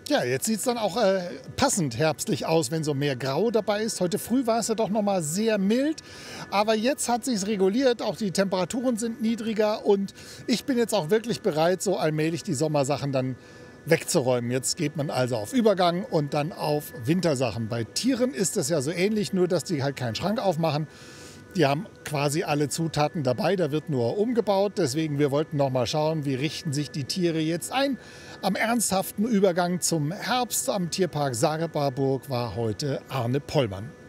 Ja, jetzt sieht es dann auch passend herbstlich aus, wenn so mehr Grau dabei ist. Heute früh war es ja doch noch mal sehr mild, aber jetzt hat sich's reguliert. Auch die Temperaturen sind niedriger und ich bin jetzt auch wirklich bereit, so allmählich die Sommersachen dann wegzuräumen. Jetzt geht man also auf Übergang und dann auf Wintersachen. Bei Tieren ist es ja so ähnlich, nur dass die halt keinen Schrank aufmachen. Die haben quasi alle Zutaten dabei, da wird nur umgebaut. Deswegen, wir wollten noch mal schauen, wie richten sich die Tiere jetzt ein. Am ernsthaften Übergang zum Herbst am Tierpark Saare-Barburg war heute Arne Pollmann.